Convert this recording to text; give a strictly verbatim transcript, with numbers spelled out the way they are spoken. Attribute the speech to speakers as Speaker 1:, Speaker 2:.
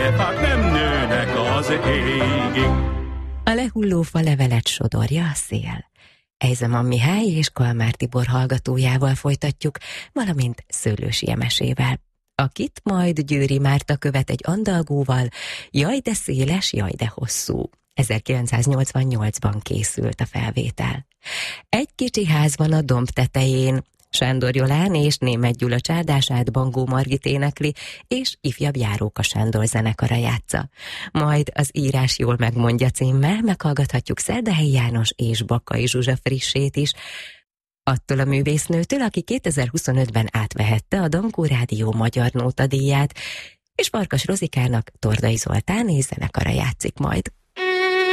Speaker 1: fák nem nőnek az égig.
Speaker 2: A lehulló fa levelet sodorja a szél. Ejzeman Mihály és Kalmár Tibor hallgatójával folytatjuk, valamint Szőlősi Emesével, akit majd Győri Márta követ egy andalgóval, Jaj de széles, jaj de hosszú. ezerkilencszáznyolcvannyolcban készült a felvétel. Egy kicsi ház van a domb tetején, Sándor Jolán és Németh Gyula csárdását Bangó Margit énekli, és ifjabb Járóka Sándor zenekara játsza. Majd az Írás jól megmondja címmel meghallgathatjuk Szerdahelyi János és Bakkai Zsuzsa frissét is, attól a művésznőtől, aki kétezer-huszonötben átvehette a Dankó Rádió Magyar Nóta díját, és Farkas Rozikának Tordai Zoltán és zenekara játszik majd.